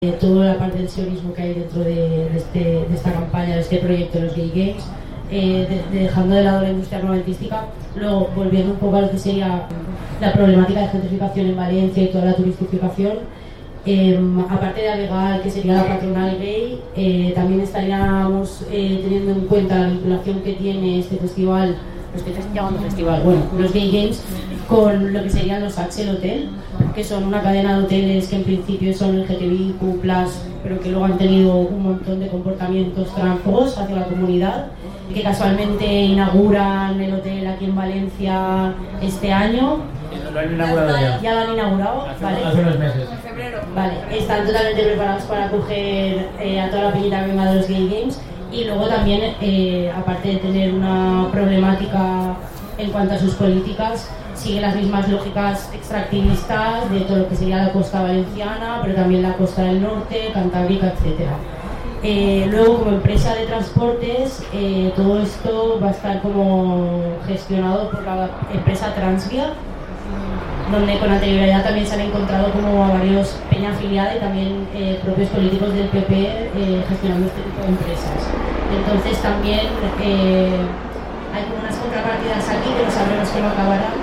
toda la parte del sionismo que hay dentro de esta campaña, de este proyecto de los Gay Games, dejando de lado la industria armamentística, luego volviendo un poco a lo que sería la problemática de gentrificación en Valencia y toda la turistificación. Aparte de Abegal, que sería la patronal gay, también estaríamos teniendo en cuenta la vinculación que tiene este festival, lo estoy llamando festival, bueno, los Gay Games, con lo que serían los Axel Hotel, que son una cadena de hoteles que en principio son LGTBIQ+, pero que luego han tenido un montón de comportamientos tránsfobos hacia la comunidad, que casualmente inauguran el hotel aquí en Valencia este año. Lo han inaugurado ya. Ya lo han inaugurado, ¿vale? Hace unos meses. En febrero. Vale, están totalmente preparados para acoger a toda la peñita que venga de los Gay Games. Y luego también, aparte de tener una problemática en cuanto a sus políticas, sigue las mismas lógicas extractivistas de todo lo que sería la costa valenciana, pero también la costa del norte, Cantábrica, etc. Luego, como empresa de transportes, todo esto va a estar como gestionado por la empresa Transvia, donde con anterioridad también se han encontrado como a varios peña afiliada y también propios políticos del PP gestionando este tipo de empresas. Entonces también hay como unas contrapartidas aquí que no sabemos cómo acabarán.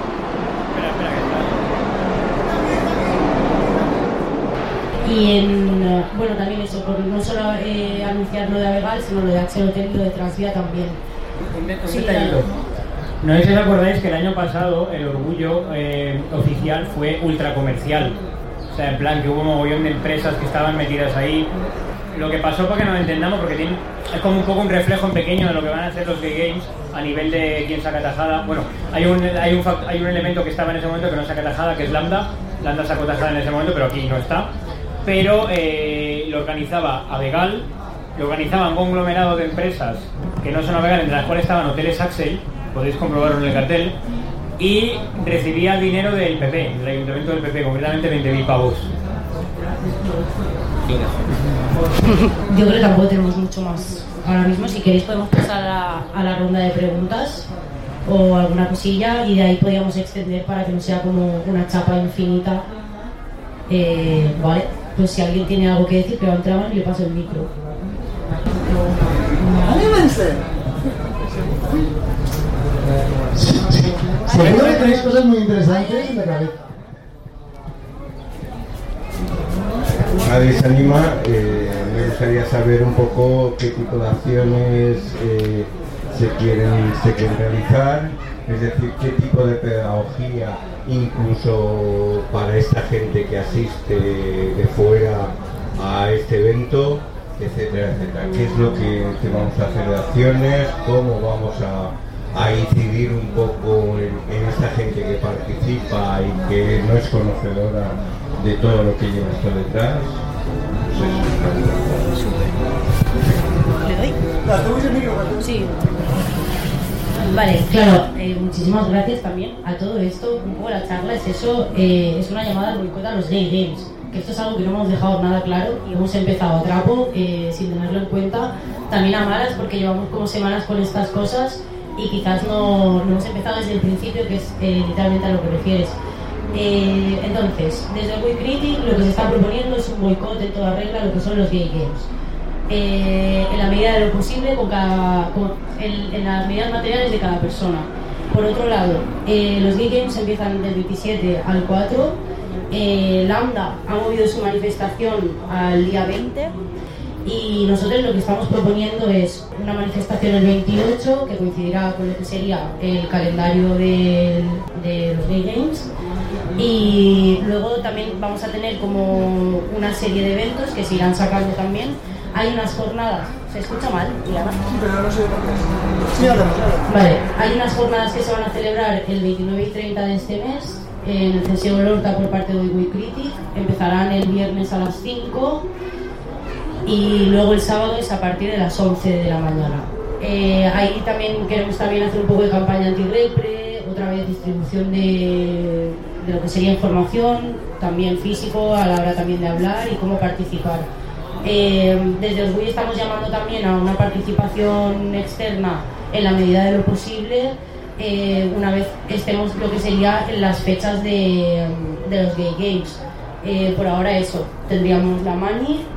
Y bueno, también eso, por no solo anunciar lo de Abegal, sino lo de Axel Hotel y lo de Transvia también. Un detallito. No sé si os acordáis que el año pasado el orgullo oficial fue ultra comercial. O sea, en plan que hubo un mogollón de empresas que estaban metidas ahí. Lo que pasó, para que nos entendamos, porque es como un poco un reflejo en pequeño de lo que van a hacer los Gay Games a nivel de quién saca tajada. Bueno, hay un elemento que estaba en ese momento que no saca tajada, que es Lambda. Lambda sacó tajada en ese momento, pero aquí no está. Pero lo organizaba Abegal, lo organizaba un conglomerado de empresas que no son Abegal, entre las cuales estaban Hoteles Axel, podéis comprobarlo en el cartel, y recibía dinero del PP, del Ayuntamiento del PP, concretamente 20.000 pavos. Yo creo que tampoco tenemos mucho más ahora mismo. Si queréis podemos pasar a la ronda de preguntas o alguna cosilla y de ahí podríamos extender para que no sea como una chapa infinita. Vale, pues si alguien tiene algo que decir, que levante la mano y le paso el micro. Seguro que tenéis cosas muy interesantes en la cabeza. Nadie se anima. Me gustaría saber un poco qué tipo de acciones se quieren realizar, es decir, qué tipo de pedagogía, incluso para esta gente que asiste de fuera a este evento, etcétera, etcétera. ¿Qué es lo que vamos a hacer de acciones? ¿Cómo vamos a incidir un poco en esta gente que participa y que no es conocedora de todo lo que lleva esto detrás? ¿Le doy? Sí. Vale, claro, muchísimas gracias también a todo esto. Un poco la charla es eso, es una llamada al boicot a los Gay Games, que esto es algo que no hemos dejado nada claro y hemos empezado a trapo sin tenerlo en cuenta, también a malas porque llevamos como semanas con estas cosas y quizás no hemos empezado desde el principio, que es literalmente a lo que refieres. Entonces, desde el We Critic lo que se está proponiendo es un boicot en toda regla a lo que son los Gay Games. En la medida de lo posible, en las medidas materiales de cada persona. Por otro lado, los Gay Games empiezan del 27 al 4. Lambda ha movido su manifestación al día 20 y nosotros lo que estamos proponiendo es una manifestación el 28 que coincidirá con lo que sería el calendario de los Gay Games, y luego también vamos a tener como una serie de eventos que se irán sacando también. Hay unas jornadas, ¿se escucha mal? Pero no sé por qué. Sí, claro. Vale, hay unas jornadas que se van a celebrar el 29 y 30 de este mes en el Censeo de Lorca por parte de We Critic. Empezarán el viernes a las 5 y luego el sábado es a partir de las 11 de la mañana. Ahí también queremos hacer un poco de campaña anti-repre, otra vez distribución de lo que sería información, también físico a la hora también de hablar y cómo participar. Desde el WI estamos llamando también a una participación externa en la medida de lo posible, una vez estemos lo que sería en las fechas de los Gay Games. Por ahora eso, tendríamos la Mani,